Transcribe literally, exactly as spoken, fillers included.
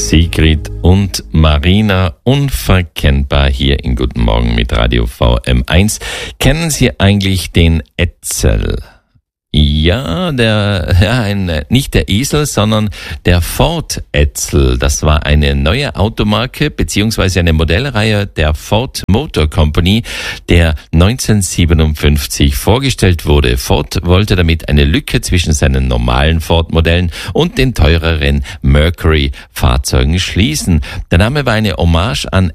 Sigrid und Marina, unverkennbar hier in Guten Morgen mit Radio V M eins. Kennen Sie eigentlich den Edsel? Ja, der, ja, ein, nicht der Esel, sondern der Ford Edsel. Das war eine neue Automarke beziehungsweise eine Modellreihe der Ford Motor Company, der neunzehnhundertsiebenundfünfzig vorgestellt wurde. Ford wollte damit eine Lücke zwischen seinen normalen Ford-Modellen und den teureren Mercury-Fahrzeugen schließen. Der Name war eine Hommage an